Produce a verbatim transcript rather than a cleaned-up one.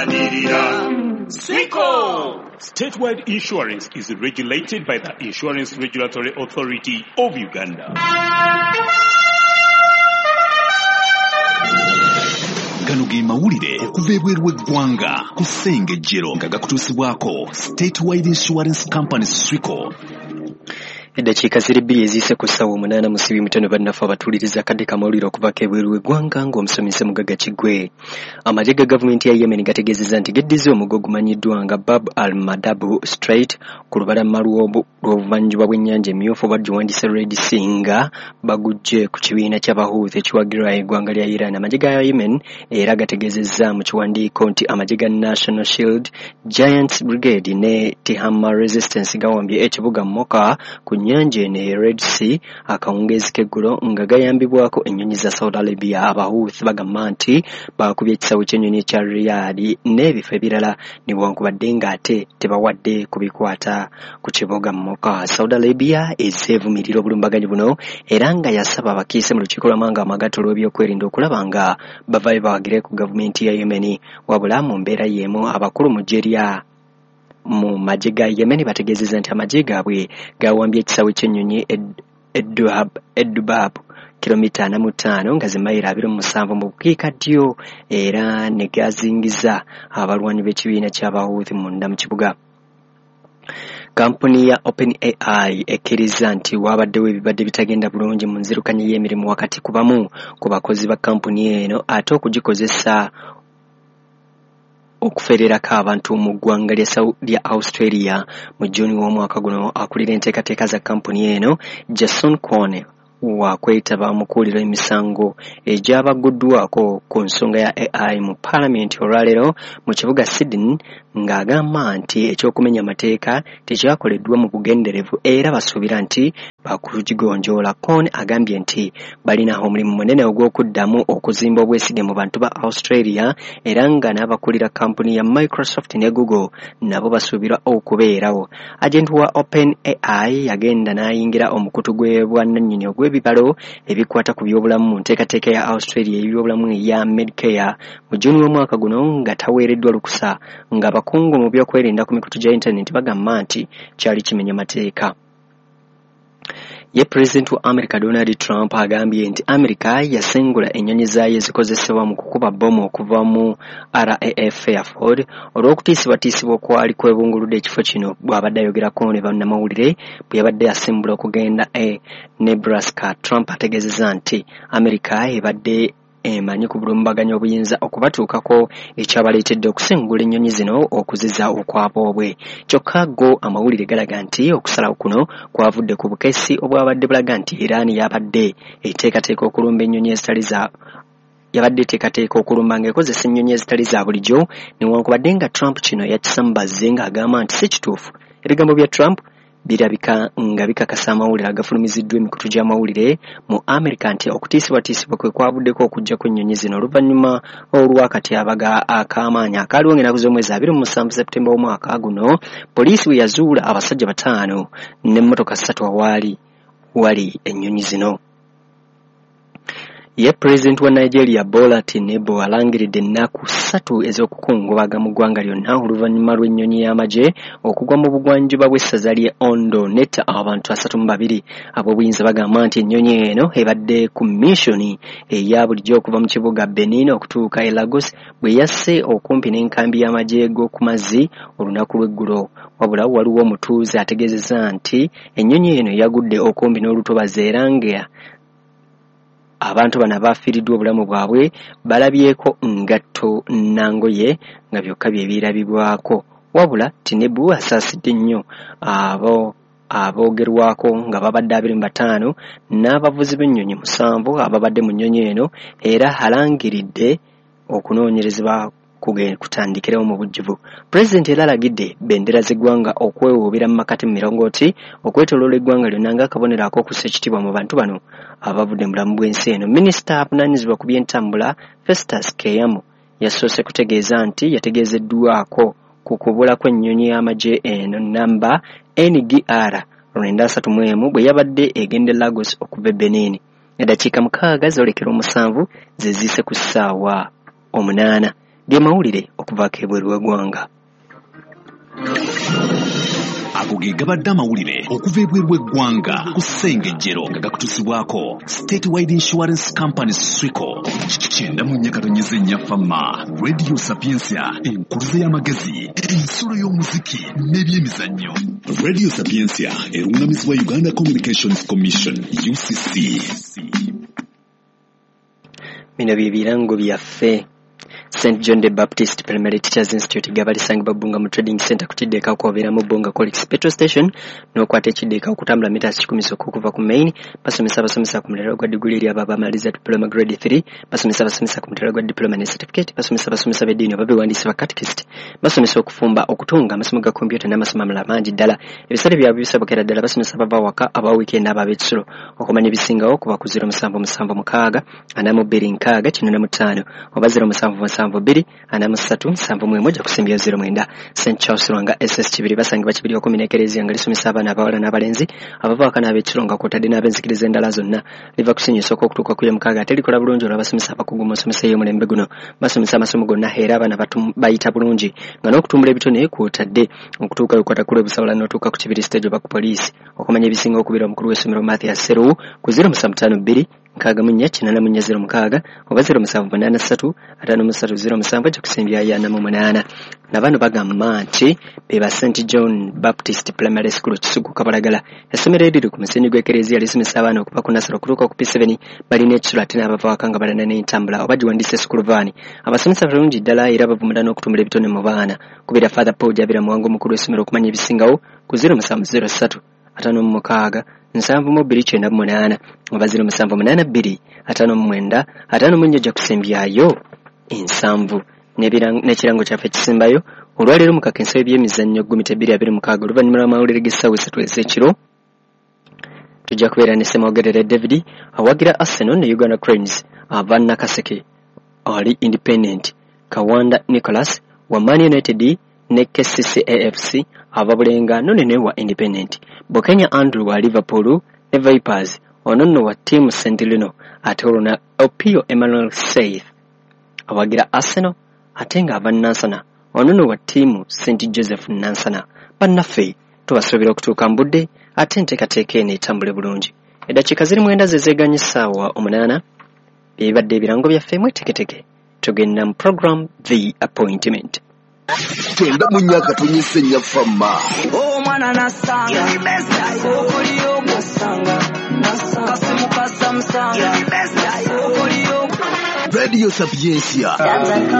Swico! Statewide insurance is regulated by the Insurance Regulatory Authority of Uganda. Gano ge mawulire okuva ebweru w'eggwanga ku Ssengejjero nga gakutuusibwako Statewide Insurance Company Swico. Eddakiika ziri bbiri eziise ku ssaawa omunaana musibi mutono bannaffe abatuuliriza kadde kamawulire okuvako ebweru w'eggwanga ng'omusomesa Mugaga Kigwe. Amagye ga gavumenti ya Yemen gategeezezza nti geddiza omugo gumanyiddwa nga Bab al-Madabu Strait ku lubalama lw'obuvanjuba bw'ennyanja emyufu obwa Juwandisa Red Sea nga bagujje ku kibiina ky'Abahuuthi ekiwagirwa eggwanga lya Iran. Amagye ga Yemen era gategeezezza mu kiwandiiko nti amagye ga National Shield Giants Brigade ne Tihama Resistance gawambye ekibuga Moka ku nnyanja eno e Red Sea akawungeezi k'eggulo nga gayambibwako ennyonyi za Saudi Arabia. Abahuuthi bagamba nti bakubye ekisawo ky'ennyonyi ekya Riyadh n'ebifo ebirala newankubadde ng'ate tebawadde kubikwata ku kibuga Moka. Saudi Arabia ezeevumirira obulumbaganyi buno era nga yasaba abakiise mu lukiiko lw'amawanga amagatte olw'ebyokwerinda okulaba nga bavayo bawagire ku gavumenti ya Yemen. Wabula mu mbeera y'emu abakulu mu Nigeria mu magye ga Yemen bategeezezza nti amagye gaabwe gawambye ekisawo ky'ennyonyi Edubab kilomita ana mu ttaano nga zimayiro abiri mu musanvu mu bukiikaddyo era ne gazingiza abalwanyi b'ekibiina ky'Abahuuthi munda mu kibuga. Kampuni ya OpenAI ekkiriza nti wabaddewo ebibadde bitagenda bulungi mu nzirukanya y'emirimu wakati ku bamu ku bakozi ba kampuni eno ate okugikozesa okufererako abantu mu ggwanga lya Australia. Mu Juni w'omwaka guno akulira enteekateeka za kampuni eno Jason Kwone wakwetaba mukuuliro emisango egyabaguddwako ku nsonga ya A I mu Parliament olwaleero mu kibuga Sydney ng'agamba nti ekyokumenya amateeka tekyakoleddwa mu bugenderevu era basuubira nti bakugigonjoola. Kon agambye nti balina omulimu munene ogw'okuddamu okuzimba obwesige mu bantu ba Australia era nga n'abakulira kampuni ya Microsoft ne Google nabo basuubirwa okubeerawo. Agenti wa OpenAI yagenda n'ayingira omukutu gw'ebwannannyini ogw'ebibalo ebikwata ku byobulamu mu nteekateeka ya Australia y'ebyobulamu eya Medicare mu Juni w'omwaka guno nga taweereddwa lukusa nga abakungu mu byokwerinda ku mikutu gya internet bagamba nti kyali kimenya mateeka. Ye President wa America Donald Trump agambye nti America yasengula ennyonyi zaayo ezikozesebwa mu kukuba bbomu okuva mu R A F Fairfield olw'okutiisibwatiisibwa okwali kwebunguludde ekifo kino bw'abadde ayogerako ne bannamawulire bwe yabadde asimbula okugenda e Nebraska. Trump ategeezezza nti America ebadde emanyi ku bulumbaganyi obuyinza okubatuukako ekyabaleetedde okusengula ennyonyi zino okuziza okwaboobwe. Kyokka go amawulire galaga nti okusalawo kuno kwavudde ku bukesi obwabadde bulaga nti Iran yabadde eteekateeka okulumba ennyonyi ezitali za yabadde eteekateeka okulumba ng'ekozesa ennyonyi ezitali za bulijjo newankubadde nga Trump kino yakisambazze ng'agamba nti si kituufu. Ebigambo bya Trump birabika nga bikakasa amawulire agafulumiziddwa emikutu gy'amawulire mu Amerika nti okutiisibwatiisibwa kwe kwavuddeko okujja kw'ennyonyi zino oluvannyuma olw'akatyabaga ak'amaanyi akaaliwo ng'ennaku z'omwezi abiri mu musanvu Septemba omwaka guno. Poliisi bwe yazuula abasajja bataano n'emmotoka ssatu awaali wali ennyonyi zino. Ye President wa Nigeria Bola Tinubu alangiridde ennaku ssatu ez'okukungubaga mu ggwanga lyonna oluvannyuma lw'ennyonyi y'amagye okugwa mu bugwanjuba bw'essaza ly'e Ondo netta abantu asatu mu babiri. Ab'obuyinza bagamba nti ennyonyi eno ebadde ku missoni eya bulijjo okuva mu kibuga Benin okutuuka e Lagos bwe yasse okumpi n'enkambi y'amagye g'oku mazzi olunaku lw'eggulo. Wabula waliwo omutuuze ategeezezza nti ennyonyi eno yagudde okumpi n'olutobazi era nga abantu bano abafiiriddwa obulamu bwabwe balabyeko ngatto nangoye nga byokka bye birabibwako. Wabula Tinubu asaasidde nnyo abo aboogerwako nga babadde abiri mu bataano n'abavuzi b'ennyonyi musanvu ababadde mu nnyonyi eno era alangiridde okunoonyerezebwa kutandikirawo mu bujjuvu. Pulezidenti era alagidde bendera z'eggwanga okwewuubira mu makati mu mirongooti okwetooloola eggwanga lyonna ng'akabonero ak'okussa ekitiibwa mu bantu bano abavudde mu bulamu bw'ensi eno. Minisita avunaanyizibwa ku by'entambula Festus Keyamo yasoose kutegeeza nti yategeezeddwako ku kubula kw'ennyonyi y'amagye eno namba N G R lwenda asatu mu emu bwe yabadde egenda Lagos okuva e Benin. Eddakiika mukaaga zoolekera omusanvu ze ziise ku ssaawa omunaana. bye mawulire okuvaako ebweru w'eggwanga. Ago ge gabadde amawulire okuva ebweru w'eggwanga ku Ssengejjero nga gakutusibwako Statewide Insurance Company Swico. Kyenda mu nnyakatonyeze nnyafamma Radio Sapiensia, enkuluze y'amagezi, ensulo y'omuziki n'ebyemizannyo. Radio Sapiensia erungamizibwa Uganda Communications Commission U C C. Bino bye birango byaffe. Saint John the Baptist Primary Teachers Institute gabalisangibwa Bunga mu Trading Center kutiddeeka okubeera mu Bonga Colix Petrol Station n'okwata ekiddeeka okutambula mita kikumi okuva ku main. Basomesa abasomesa ku mulala gwa diguli eri abo abamaliza diploma grade three. Basomesa abasomesa ku mulala gwa diploma ne certificate. Basomesa abasomesa b'eddiini oba bewandiisi ba catechist. Basomesa okufumba, okutunga, amasomo ga computer n'amasomo amalala mangi ddala. Ebisale byabwe bisabokera ddala. Basomesa abava waka, aba weekend n'ab'ekisulo. Okumanya ebisingawo kuba ku zero musanvu musanvu mukaaga ana mu bbiri nkaaga kino na mutaano oba zero musanvu musanvu bbiri ana mu ssatu musanvu mu emu kusimbya zero mwenda. Saint Charles Lwanga S S Kibiri basangibwa Kibiri okumi n'ekereziya nga lisomesa abaana abawala n'abalenzi abava waka n'ab'ekiro nga kwotadde n'ab'enzikiriza endala zonna. Liva kusinnyusa okutuuka ku mukaaga ate likola bulungi olw'abasomesa abakugu mu nsomesa y'omulembe guno. Basomesa amasomo gonna era abaana bayita bulungi nga n'okutumbula ebitone kwotadde okutuuka lukwata ku lw'ebusawula n'otuuka ku Kibiri stage oba ku poliisi. Okumanya ebisinga okubira omukulu w'essomero Mathias Seru ku zero musanvu ttaano bbiri nkaaga mu nnya kinana mu nnya zero mukaaga oba zero musanvu munaana ssatu ataano mu ssatu zero musanvu kusimbya yana mu munaana. Na bano bagamba nti be ba Saint John Baptist Primary School Kisugu Kabalagala. Essomero eriri ku musingi gw'ekereziya lisomesa abaana okuva ku nasaro okutuuka ku P seven balina ekisulo ate n'abava waka nga balina n'entambula oba giwandiise sukulu vaani. Abasomesa balungi ddala era bavumula n'okutumbula ebitone mu baana. Kubira Father Paul Jabira Muwango mukulu w'essomero okumanya ebisingawo ku zero musanvu zero ssatu ataano mu mukaaga nsanvu mu bbiri kyenda mu munaana oba zero musanvu munaana bbiri ataano mu mwenda ataano mu nnya kusimbyayo ensanvu. N'ekirango kyaffe kisimbayo olwaleero mu kakensa ebyemizannyo gumita bbiri abiri mukaaga oluvannyuma lw'amawulire g'essaawa esatu ez'ekiro tujja kubeera ne Ssemwogerere David awagira Arsenal ne Uganda Cranes ava Nakaseke ali Independent, Kawanda Nicholas wa Man United ne K C C A F C ava Bulenga none ne wa Independent, Bokenya Andrew wa Liverpool ne Vipers ono nno wa Team Saint Lino ate oluna Opio Emmanuel Saith awagira Arsenal ate nga ava Nansana ono nno wa Team Saint Joseph Nansana. Bannaffe tubasuubira okutuuka mu budde ate enteekateeka eno etambule bulungi. Eddakiika ziri mwenda ze zeeganya essaawa omunaana byebadde ebirango byaffe mweteketeke tugenda mu program The Appointment. Twenda mu nnyaka tunyise nnyafamma omwana nasanga okuliyo nasanga kasimuka samusanga okuliyo Radio Sapiensia